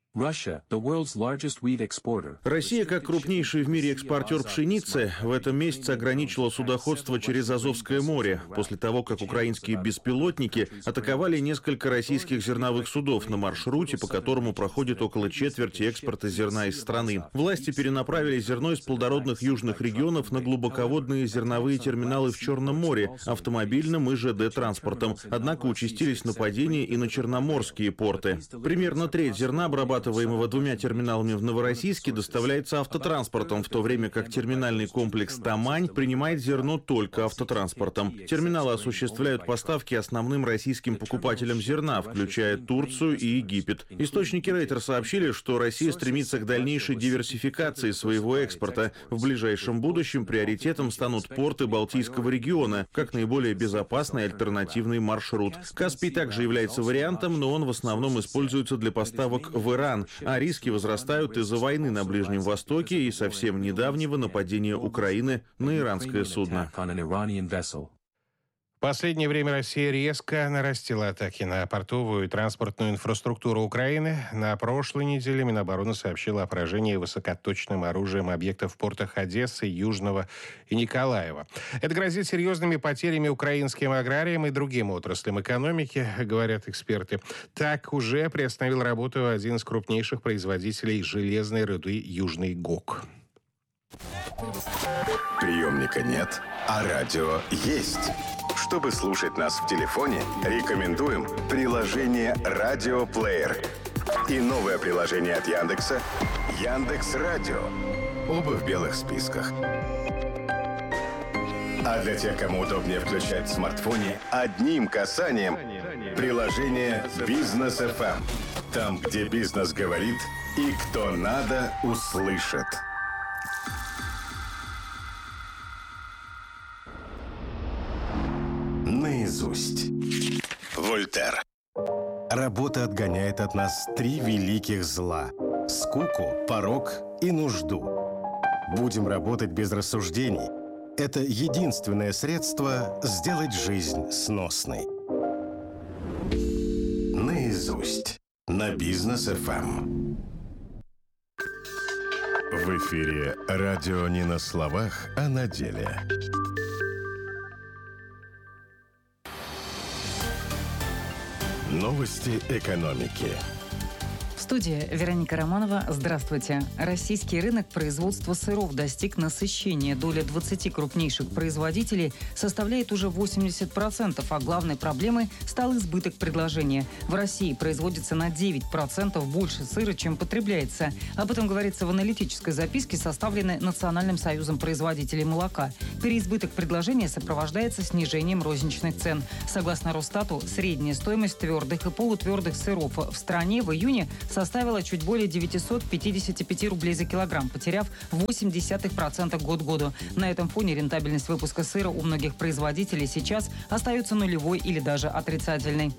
Россия, как крупнейший в мире экспортер пшеницы, в этом месяце ограничила судоходство через Азовское море после того, как украинские беспилотники атаковали несколько российских зерновых судов на маршруте, по которому проходит около четверти экспорта зерна из страны. Власти перенаправили зерно из плодородных южных регионов на глубоководные зерновые терминалы в Черном море, автомобильным и ЖД-транспортом. Однако участились нападения и на черноморские порты. Примерно треть зерна, обрабатываемого двумя терминалами в Новороссийске, доставляется автотранспортом, в то время как терминальный комплекс «Тамань» принимает зерно только автотранспортом. Терминалы осуществляют поставки основным российским покупателям зерна, включая Турцию и Египет. Источники Рейтер сообщили, что Россия стремится к дальнейшей диверсификации своего экспорта. В ближайшем будущем приоритетом станут порты Балтийского региона, как наиболее безопасный альтернативный маршрут. Каспий также является вариантом, но он в основном используется для поставок в Иран, а риски возрастают из-за войны на Ближнем Востоке и совсем недавнего нападения Украины на иранское судно. В последнее время Россия резко нарастила атаки на портовую и транспортную инфраструктуру Украины. На прошлой неделе Минобороны сообщила о поражении высокоточным оружием объектов в портах Одессы, Южного и Николаева. Это грозит серьезными потерями украинским аграриям и другим отраслям экономики, говорят эксперты. Так уже приостановил работу один из крупнейших производителей железной руды Южный ГОК. Приемника нет, а радио есть. Чтобы слушать нас в телефоне, рекомендуем приложение «Радиоплеер» и новое приложение от Яндекса «Яндекс.Радио». Оба в белых списках. А для тех, кому удобнее включать в смартфоне, одним касанием приложение «Бизнес ФМ». Там, где бизнес говорит и кто надо, услышит. Наизусть. Вольтер. Работа отгоняет от нас три великих зла – скуку, порок и нужду. Будем работать без рассуждений. Это единственное средство сделать жизнь сносной. Наизусть. На Бизнес ФМ. В эфире радио не на словах, а на деле. Новости экономики. В студии Вероника Романова. Здравствуйте. Российский рынок производства сыров достиг насыщения. Доля 20 крупнейших производителей составляет уже 80%, а главной проблемой стал избыток предложения. В России производится на 9% больше сыра, чем потребляется. Об этом говорится в аналитической записке, составленной Национальным союзом производителей молока. Переизбыток предложения сопровождается снижением розничных цен. Согласно Росстату, средняя стоимость твердых и полутвердых сыров в стране в июне составила чуть более 955 рублей за килограмм, потеряв 0,8% год к году. На этом фоне рентабельность выпуска сыра у многих производителей сейчас остается нулевой или даже отрицательной.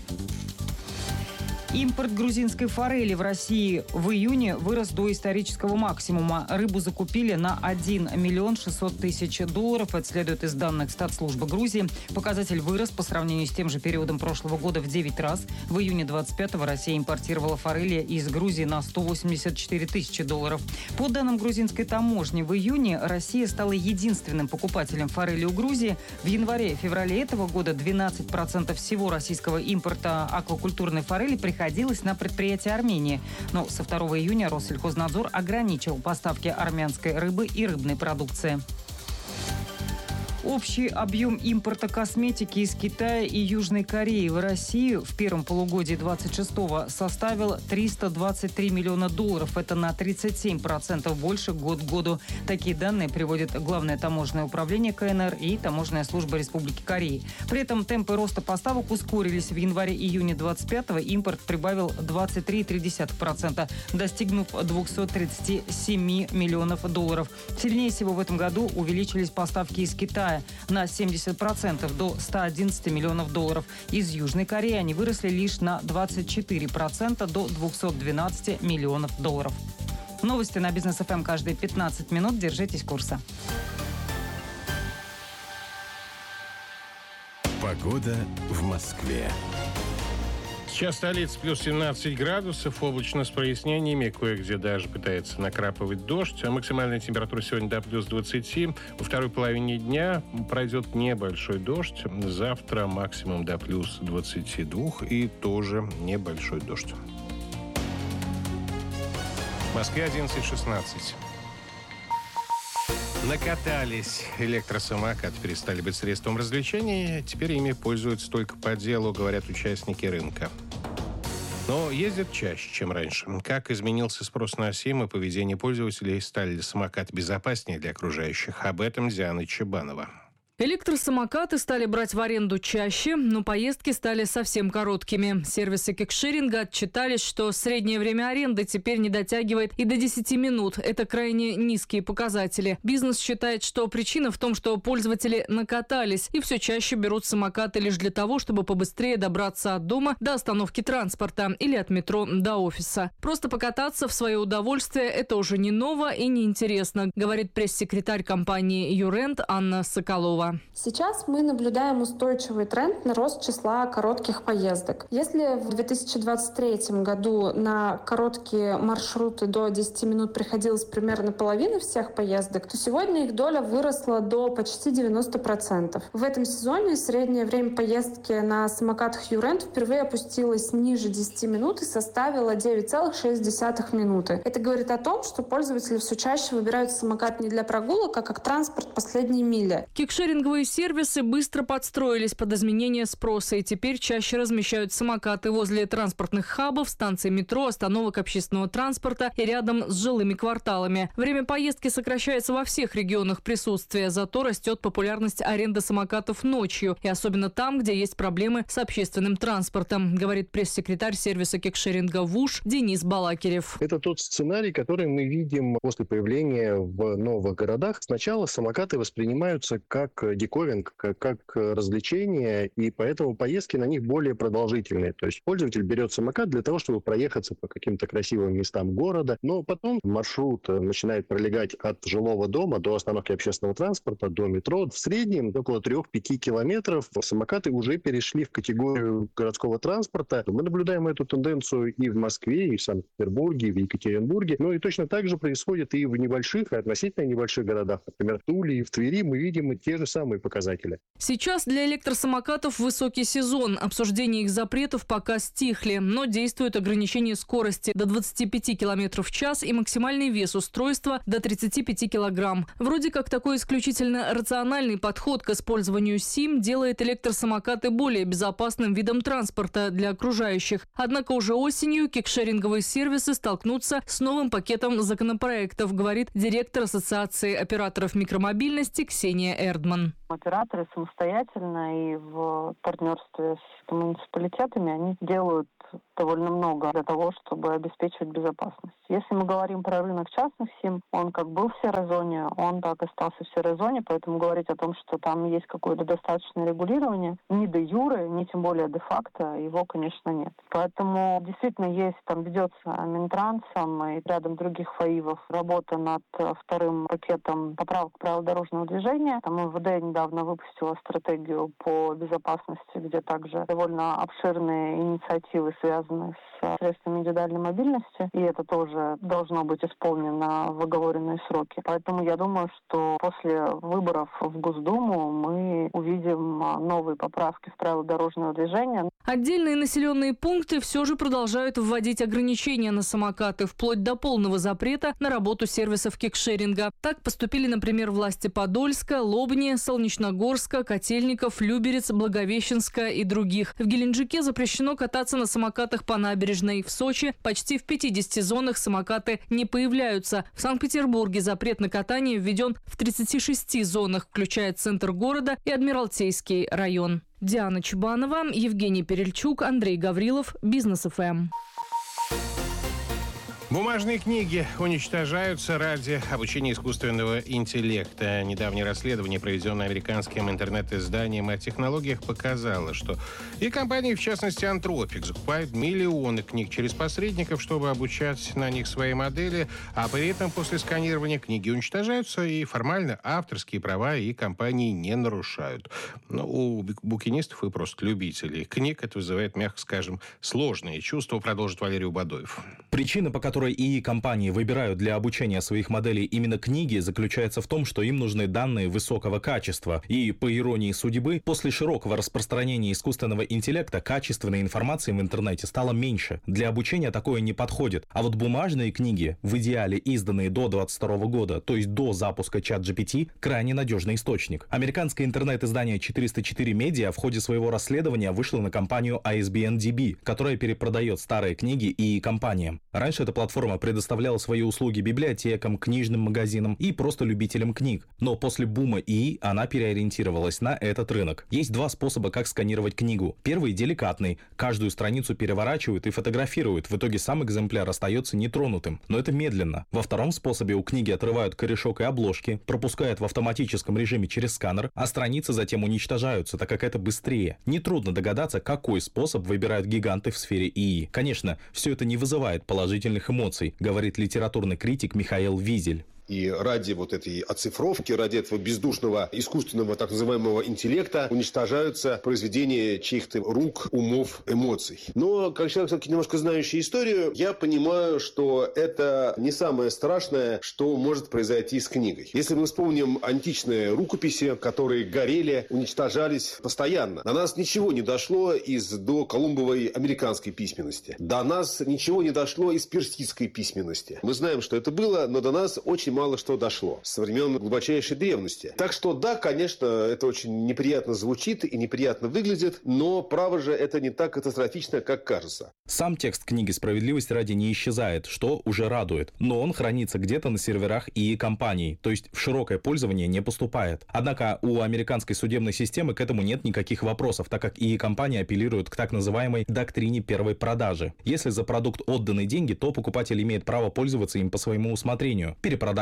Импорт грузинской форели в России в июне вырос до исторического максимума. Рыбу закупили на 1 миллион 600 тысяч долларов. Это следует из данных Статслужбы Грузии. Показатель вырос по сравнению с тем же периодом прошлого года в 9 раз. В июне 25-го Россия импортировала форели из Грузии на 184 тысячи долларов. По данным грузинской таможни, в июне Россия стала единственным покупателем форели у Грузии. В январе-феврале этого года 12% всего российского импорта аквакультурной форели приходилось на предприятия Армении. Но со 2 июня Россельхознадзор ограничил поставки армянской рыбы и рыбной продукции. Общий объем импорта косметики из Китая и Южной Кореи в Россию в первом полугодии 26-го составил 323 миллиона долларов. Это на 37% больше год к году. Такие данные приводит Главное таможенное управление КНР и Таможенная служба Республики Кореи. При этом темпы роста поставок ускорились. В январе-июне 25-го импорт прибавил 23,3%, достигнув 237 миллионов долларов. Сильнее всего в этом году увеличились поставки из Китая на 70% до 111 миллионов долларов. Из Южной Кореи они выросли лишь на 24% до 212 миллионов долларов. Новости на Бизнес ФМ каждые 15 минут. Держитесь курса. Погода в Москве. Сейчас столица плюс 17 градусов, облачно с прояснениями, кое-где даже пытается накрапывать дождь. А максимальная температура сегодня до плюс 20. Во второй половине дня пройдет небольшой дождь. Завтра максимум до плюс 22 и тоже небольшой дождь. В Москве 11:16. Накатались. Электросамокаты перестали быть средством развлечения. Теперь ими пользуются только по делу, говорят участники рынка. Но ездят чаще, чем раньше. Как изменился спрос на СИМ и поведение пользователей, стали ли самокаты безопаснее для окружающих? Об этом Диана Чебанова. Электросамокаты стали брать в аренду чаще, но поездки стали совсем короткими. Сервисы кикшеринга отчитались, что среднее время аренды теперь не дотягивает и до 10 минут. Это крайне низкие показатели. Бизнес считает, что причина в том, что пользователи накатались и все чаще берут самокаты лишь для того, чтобы побыстрее добраться от дома до остановки транспорта или от метро до офиса. Просто покататься в свое удовольствие – это уже не ново и не интересно, говорит пресс-секретарь компании «Юрент» Анна Соколова. Сейчас мы наблюдаем устойчивый тренд на рост числа коротких поездок. Если в 2023 году на короткие маршруты до 10 минут приходилось примерно половина всех поездок, то сегодня их доля выросла до почти 90%. В этом сезоне среднее время поездки на самокатах Юрент впервые опустилось ниже 10 минут и составило 9,6 минуты. Это говорит о том, что пользователи все чаще выбирают самокат не для прогулок, а как транспорт последней мили. Кикшеринговые сервисы быстро подстроились под изменение спроса и теперь чаще размещают самокаты возле транспортных хабов, станций метро, остановок общественного транспорта и рядом с жилыми кварталами. Время поездки сокращается во всех регионах присутствия, зато растет популярность аренды самокатов ночью, и особенно там, где есть проблемы с общественным транспортом, говорит пресс-секретарь сервиса кикшеринга ВУШ Денис Балакирев. Это тот сценарий, который мы видим после появления в новых городах. Сначала самокаты воспринимаются как диковинка, как развлечение, и поэтому поездки на них более продолжительные. То есть пользователь берет самокат для того, чтобы проехаться по каким-то красивым местам города, но потом маршрут начинает пролегать от жилого дома до остановки общественного транспорта, до метро. В среднем около 3-5 километров самокаты уже перешли в категорию городского транспорта. Мы наблюдаем эту тенденцию и в Москве, и в Санкт-Петербурге, и в Екатеринбурге. Ну и точно так же происходит и в небольших, и относительно небольших городах. Например, в Туле и в Твери мы видим те же самые показатели. Сейчас для электросамокатов высокий сезон. Обсуждение их запретов пока стихли, но действует ограничение скорости до 25 км в час и максимальный вес устройства до 35 килограмм. Вроде как такой исключительно рациональный подход к использованию СИМ делает электросамокаты более безопасным видом транспорта для окружающих. Однако уже осенью кикшеринговые сервисы столкнутся с новым пакетом законопроектов, говорит директор Ассоциации операторов микромобильности Ксения Эрдман. Операторы самостоятельно и в партнерстве с муниципалитетами они делают довольно много для того, чтобы обеспечивать безопасность. Если мы говорим про рынок частных СИМ, он как был в серой зоне, он так и остался в серой зоне, поэтому говорить о том, что там есть какое-то достаточное регулирование, ни де юре, ни тем более де факто, его, конечно, нет. Поэтому действительно есть, там ведется Минтрансом и рядом других ФАИВов работа над вторым пакетом поправок правил дорожного движения. Там МВД недавно выпустила стратегию по безопасности, где также довольно обширные инициативы, связанные с средствами индивидуальной мобильности, и это тоже должно быть исполнено в оговоренные сроки. Поэтому я думаю, что после выборов в Госдуму мы увидим новые поправки в правила дорожного движения. Отдельные населенные пункты все же продолжают вводить ограничения на самокаты, вплоть до полного запрета на работу сервисов кикшеринга. Так поступили, например, власти Подольска, Лобни, Солнечногорска, Котельников, Люберец, Благовещенска и других. В Геленджике запрещено кататься на самокатах по набережной. В Сочи почти в 50 зонах самокаты не появляются. В Санкт-Петербурге запрет на катание введен в 36 зонах, включая центр города и Адмиралтейский район. Диана Чубанова, Евгений Перельчук, Андрей Гаврилов, Бизнес ФМ. Бумажные книги уничтожаются ради обучения искусственного интеллекта. Недавнее расследование, проведенное американским интернет-изданием о технологиях, показало, что и компании, в частности Anthropic, закупают миллионы книг через посредников, чтобы обучать на них свои модели, а при этом после сканирования книги уничтожаются, и формально авторские права и компании не нарушают. Но у букинистов и просто любителей книг это вызывает, мягко скажем, сложные чувства, продолжит Валерий Убадоев. Причина, по которой ИИ-компании выбирают для обучения своих моделей именно книги, заключается в том, что им нужны данные высокого качества. И, по иронии судьбы, после широкого распространения искусственного интеллекта качественной информации в интернете стало меньше. Для обучения такое не подходит. А вот бумажные книги, в идеале изданные до 2022 года, то есть до запуска ChatGPT, крайне надежный источник. Американское интернет-издание 404 Media в ходе своего расследования вышло на компанию ISBN-DB, которая перепродает старые книги ИИ-компаниям. Раньше эта платформа предоставляла свои услуги библиотекам, книжным магазинам и просто любителям книг. Но после бума ИИ она переориентировалась на этот рынок. Есть два способа, как сканировать книгу. Первый деликатный. Каждую страницу переворачивают и фотографируют. В итоге сам экземпляр остается нетронутым. Но это медленно. Во втором способе у книги отрывают корешок и обложки, пропускают в автоматическом режиме через сканер, а страницы затем уничтожаются, так как это быстрее. Нетрудно догадаться, какой способ выбирают гиганты в сфере ИИ. Конечно, все это не вызывает положительных эмоций, говорит литературный критик Михаил Визель. И ради вот этой оцифровки, ради этого бездушного искусственного так называемого интеллекта уничтожаются произведения чьих-то рук, умов, эмоций. Но, как человек, все-таки немножко знающий историю, я понимаю, что это не самое страшное, что может произойти с книгой. Если мы вспомним античные рукописи, которые горели, уничтожались постоянно. До нас ничего не дошло из доколумбовой американской письменности. До нас ничего не дошло из персидской письменности. Мы знаем, что это было, но до нас очень мало что дошло со времен глубочайшей древности. Так что да, конечно, это очень неприятно звучит и неприятно выглядит, но право же это не так катастрофично, как кажется. Сам текст книги «Справедливость ради» не исчезает, что уже радует. Но он хранится где-то на серверах ИИ-компаний, то есть в широкое пользование не поступает. Однако у американской судебной системы к этому нет никаких вопросов, так как ИИ-компании апеллируют к так называемой доктрине первой продажи. Если за продукт отданы деньги, то покупатель имеет право пользоваться им по своему усмотрению, перепродать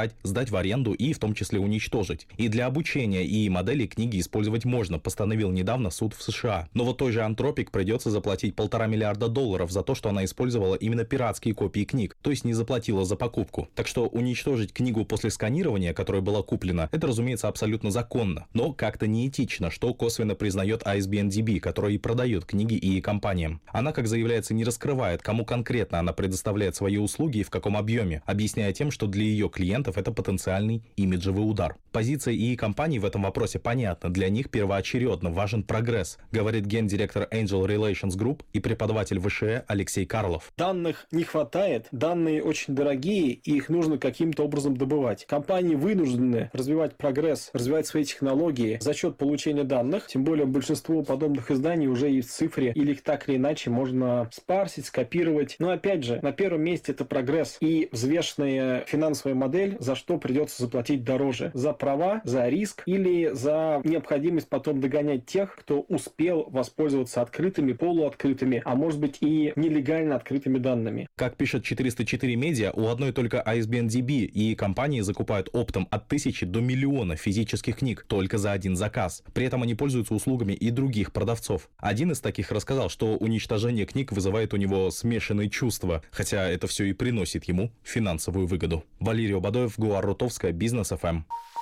продать, сдать в аренду и в том числе уничтожить. И для обучения ИИ моделей книги использовать можно, постановил недавно суд в США. Но вот той же Anthropic придется заплатить $1,5 миллиарда за то, что она использовала именно пиратские копии книг, то есть не заплатила за покупку. Так что уничтожить книгу после сканирования, которая была куплена, это, разумеется, абсолютно законно, но как-то неэтично, что косвенно признает ISBN-DB, который и продает книги ИИ компаниям. Она, как заявляется, не раскрывает, кому конкретно она предоставляет свои услуги и в каком объеме, объясняя тем, что для ее клиентов это потенциальный имиджевый удар. Позиция ИИ компаний в этом вопросе понятна, для них первоочередно важен прогресс, говорит гендиректор Angel Relations Group и преподаватель ВШЭ Алексей Карлов. Данных не хватает, данные очень дорогие, и их нужно каким-то образом добывать. Компании вынуждены развивать прогресс, развивать свои технологии за счет получения данных, тем более большинство подобных изданий уже есть в цифре, или их так или иначе можно спарсить, скопировать. Но опять же, на первом месте это прогресс и взвешенная финансовая модель, за что придется заплатить дороже. За права, за риск или за необходимость потом догонять тех, кто успел воспользоваться открытыми, полуоткрытыми, а может быть и нелегально открытыми данными. Как пишет 404 медиа, у одной только ISBN-DB и компании закупают оптом от 1000 до 1 000 000 физических книг только за один заказ. При этом они пользуются услугами и других продавцов. Один из таких рассказал, что уничтожение книг вызывает у него смешанные чувства, хотя это все и приносит ему финансовую выгоду. Валерий Обадоев, Гуар Рутовская, Бизнес ФМ.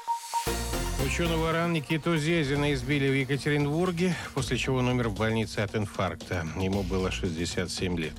Ученого РАН Никиту Зезина избили в Екатеринбурге, после чего он умер в больнице от инфаркта. Ему было 67 лет.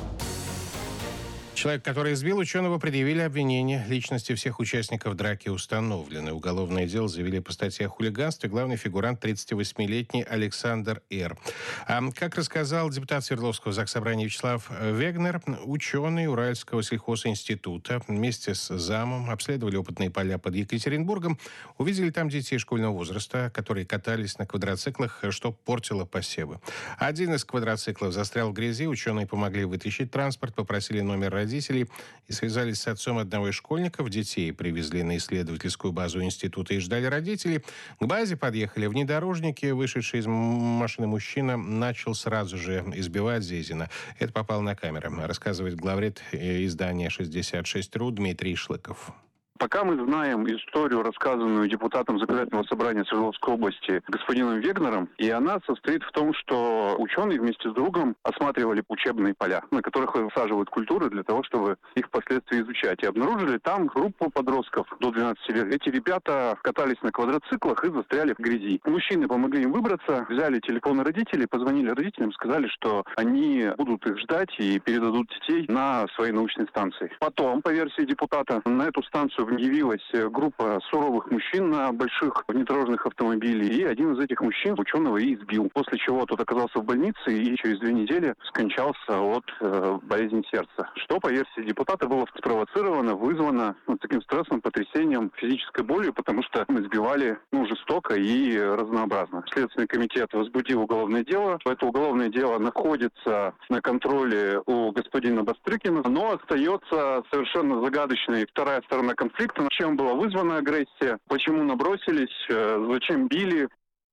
Человек, который избил ученого, предъявили обвинение. Личности всех участников драки установлены. Уголовное дело завели по статье о хулиганстве. Главный фигурант 38-летний Александр Р. Как рассказал депутат Свердловского заксобрания Вячеслав Вегнер, ученые Уральского сельхозинститута вместе с замом обследовали опытные поля под Екатеринбургом. Увидели там детей школьного возраста, которые катались на квадроциклах, что портило посевы. Один из квадроциклов застрял в грязи. Ученые помогли вытащить транспорт, попросили номер родителей и связались с отцом одного из школьников. Детей привезли на исследовательскую базу института и ждали родителей. К базе подъехали внедорожники. Вышедший из машины мужчина начал сразу же избивать Зезина. Это попало на камеру, рассказывает главред издания «66.ру» Дмитрий Шлыков. Пока мы знаем историю, рассказанную депутатом Законодательного собрания Свердловской области господином Вегнером, и она состоит в том, что ученые вместе с другом осматривали учебные поля, на которых высаживают культуры для того, чтобы их впоследствии изучать. И обнаружили там группу подростков до 12 лет. Эти ребята катались на квадроциклах и застряли в грязи. Мужчины помогли им выбраться, взяли телефоны родителей, позвонили родителям, сказали, что они будут их ждать и передадут детей на своей научной станции. Потом, по версии депутата, на эту станцию явилась группа суровых мужчин на больших внедорожных автомобилях, и один из этих мужчин ученого и избил. После чего тот оказался в больнице и через 2 недели скончался от болезни сердца. Что, по версии депутата, было спровоцировано, вызвано таким стрессом, потрясением, физической болью, потому что избивали жестоко и разнообразно. Следственный комитет возбудил уголовное дело. Это уголовное дело находится на контроле у господина Бастрыкина, но остается совершенно загадочной вторая сторона конфликта. Чем была вызвана агрессия, почему набросились, зачем били.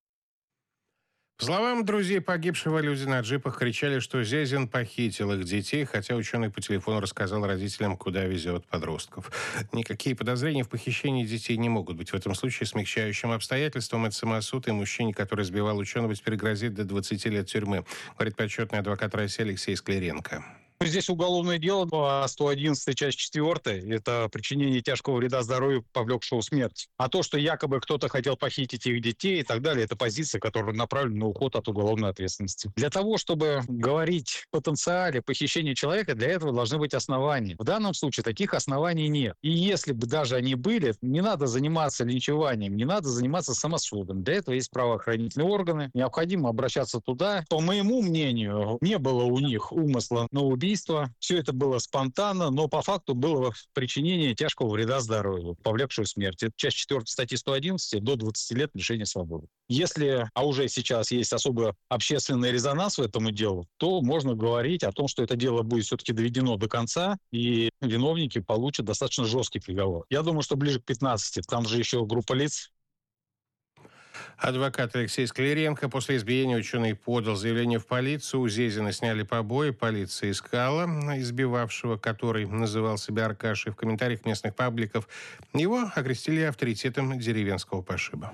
По словам друзей погибшего, люди на джипах кричали, что Зезин похитил их детей, хотя ученый по телефону рассказал родителям, куда везет подростков. Никакие подозрения в похищении детей не могут быть. В этом случае смягчающим обстоятельством это самосуд, и мужчине, который сбивал ученого, теперь грозит до 20 лет тюрьмы, говорит почетный адвокат России Алексей Скляренко. Здесь уголовное дело по 111 часть 4. Это причинение тяжкого вреда здоровью, повлекшего смерть. А то, что якобы кто-то хотел похитить их детей и так далее, это позиция, которая направлена на уход от уголовной ответственности. Для того, чтобы говорить о потенциале похищения человека, для этого должны быть основания. В данном случае таких оснований нет. И если бы даже они были, не надо заниматься линчеванием, не надо заниматься самосудом. Для этого есть правоохранительные органы. Необходимо обращаться туда. По моему мнению, не было у них умысла на убийство. Все это было спонтанно, но по факту было причинение тяжкого вреда здоровью, повлекшую смерть. Это часть 4 статьи 111 до 20 лет лишения свободы. Если, а уже сейчас есть особый общественный резонанс в этому делу, то можно говорить о том, что это дело будет все-таки доведено до конца, и виновники получат достаточно жесткий приговор. Я думаю, что ближе к 15. Там же еще группа лиц. Адвокат Алексей Скляренко после избиения ученый подал заявление в полицию. У Зезина сняли побои. Полиция искала избивавшего, который называл себя Аркашей. В комментариях местных пабликов его окрестили авторитетом деревенского пошиба.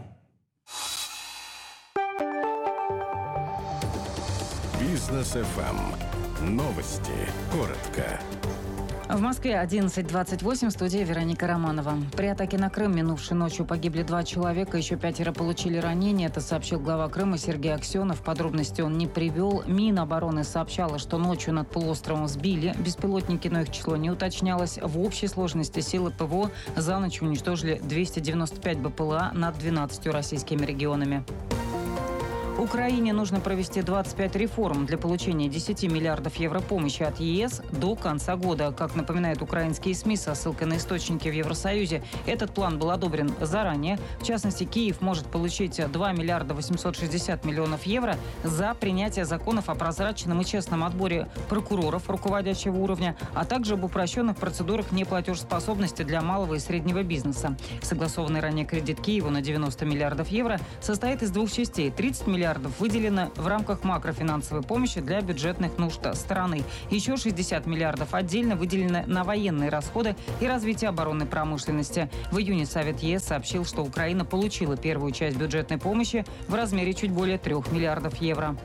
Бизнес ФМ. Новости. Коротко. В Москве 11:28, в студии Вероника Романова. При атаке на Крым минувшей ночью погибли 2 человека, еще 5 получили ранения. Это сообщил глава Крыма Сергей Аксенов. Подробности он не привел. Минобороны сообщала, что ночью над полуостровом сбили беспилотники, но их число не уточнялось. В общей сложности силы ПВО за ночь уничтожили 295 БПЛА над 12 российскими регионами. Украине нужно провести 25 реформ для получения 10 миллиардов евро помощи от ЕС до конца года. Как напоминают украинские СМИ со ссылкой на источники в Евросоюзе, этот план был одобрен заранее. В частности, Киев может получить 2 миллиарда 860 миллионов евро за принятие законов о прозрачном и честном отборе прокуроров руководящего уровня, а также об упрощенных процедурах неплатежеспособности для малого и среднего бизнеса. Согласованный ранее кредит Киеву на 90 миллиардов евро состоит из 2 частей. 30 миллиардов выделено в рамках макрофинансовой помощи для бюджетных нужд страны. Еще 60 миллиардов отдельно выделено на военные расходы и развитие оборонной промышленности. В июне Совет ЕС сообщил, что Украина получила первую часть бюджетной помощи в размере чуть более 3 миллиардов евро.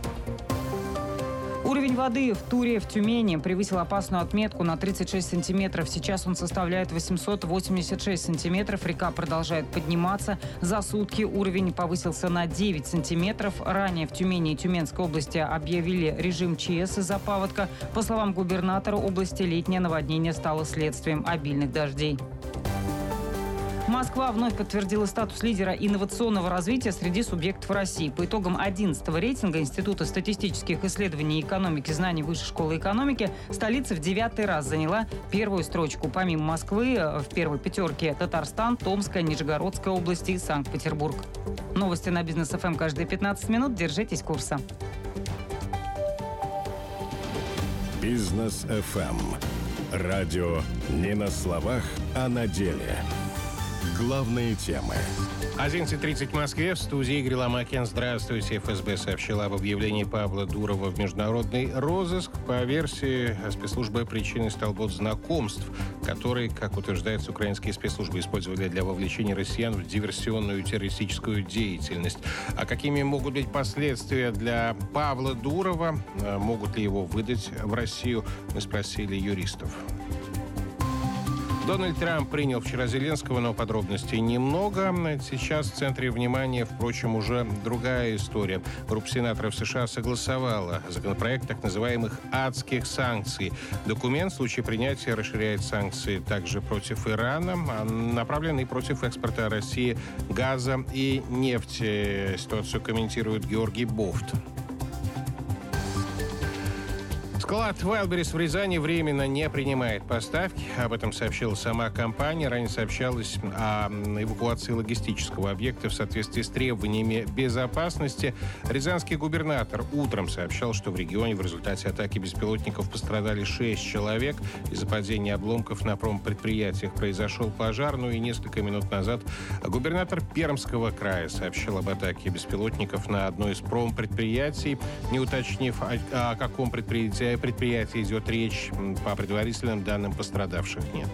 Уровень воды в Туре в Тюмени превысил опасную отметку на 36 сантиметров. Сейчас он составляет 886 сантиметров. Река продолжает подниматься. За сутки уровень повысился на 9 сантиметров. Ранее в Тюмени и Тюменской области объявили режим ЧС из-за паводка. По словам губернатора области, летнее наводнение стало следствием обильных дождей. Москва вновь подтвердила статус лидера инновационного развития среди субъектов России. По итогам 11-го рейтинга Института статистических исследований и экономики знаний Высшей школы экономики столица в 9-й раз заняла первую строчку. Помимо Москвы в первой пятерке Татарстан, Томская, Нижегородская области и Санкт-Петербург. Новости на Бизнес ФМ каждые 15 минут. Держитесь курса. Бизнес ФМ. Радио не на словах, а на деле. Главные темы. 11:30 в Москве. В студии Игорь Ломакин. Здравствуйте. ФСБ сообщила об объявлении Павла Дурова в международный розыск. По версии спецслужбы, причиной стал бот знакомств, который, как утверждается, украинские спецслужбы использовали для вовлечения россиян в диверсионную и террористическую деятельность. А какими могут быть последствия для Павла Дурова? Могут ли его выдать в Россию? Мы спросили юристов. Дональд Трамп принял вчера Зеленского, но подробностей немного. Сейчас в центре внимания, впрочем, уже другая история. Группа сенаторов США согласовала законопроект так называемых «адских санкций». Документ в случае принятия расширяет санкции также против Ирана, направленные против экспорта России газа и нефти. Ситуацию комментирует Георгий Бофт. Склад Wildberries в Рязани временно не принимает поставки. Об этом сообщила сама компания. Ранее сообщалось о эвакуации логистического объекта в соответствии с требованиями безопасности. Рязанский губернатор утром сообщал, что в регионе в результате атаки беспилотников пострадали 6 человек. Из-за падения обломков на промпредприятиях произошел пожар. Ну и несколько минут назад губернатор Пермского края сообщил об атаке беспилотников на одно из промпредприятий, не уточнив, о каком предприятии идет речь. По предварительным данным, пострадавших нет.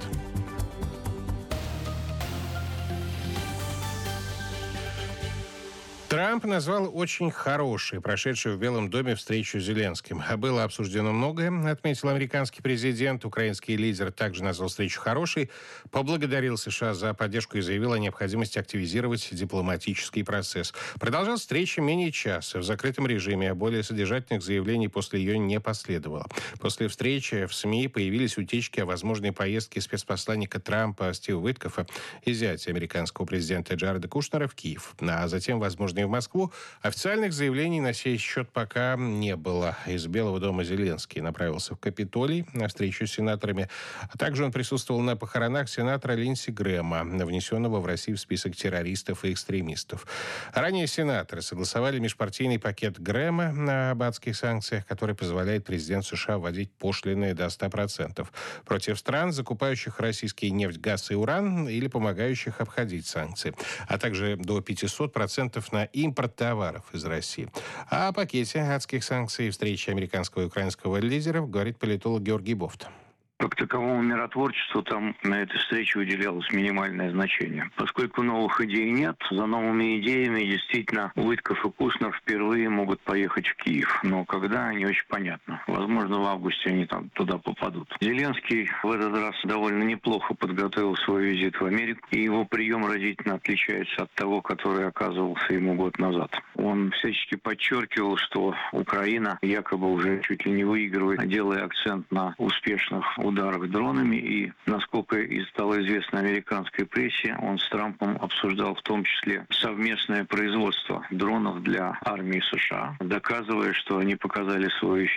Трамп назвал очень хорошей прошедшую в Белом доме встречу с Зеленским. Было обсуждено многое, отметил американский президент. Украинский лидер также назвал встречу хорошей, поблагодарил США за поддержку и заявил о необходимости активизировать дипломатический процесс. Продолжалась встреча менее часа в закрытом режиме, а более содержательных заявлений после ее не последовало. После встречи в СМИ появились утечки о возможной поездке спецпосланника Трампа Стива Уиткофа и зятя американского президента Джареда Кушнера в Киев, а затем возможной в Москву, официальных заявлений на сей счет пока не было. Из Белого дома Зеленский направился в Капитолий на встречу с сенаторами. А также он присутствовал на похоронах сенатора Линдси Грэма, внесенного в Россию в список террористов и экстремистов. Ранее сенаторы согласовали межпартийный пакет Грэма об адских санкциях, который позволяет президенту США вводить пошлины до 100% против стран, закупающих российский нефть, газ и уран или помогающих обходить санкции, а также до 500% на импорт товаров из России. А о пакете адских санкций и встрече американского и украинского лидеров говорит политолог Георгий Бофт. Как таковому миротворчеству там на этой встрече уделялось минимальное значение. Поскольку новых идей нет, за новыми идеями действительно Уитков и Кушнер впервые могут поехать в Киев. Но когда, не очень понятно. Возможно, в августе они там туда попадут. Зеленский в этот раз довольно неплохо подготовил свой визит в Америку, и его прием разительно отличается от того, который оказывался ему год назад. Он всячески подчеркивал, что Украина якобы уже чуть ли не выигрывает, делая акцент на успешных ударах дронами, и, насколько и стало известно американской прессе, он с Трампом обсуждал в том числе совместное производство дронов для армии США, доказывая, что они показали свою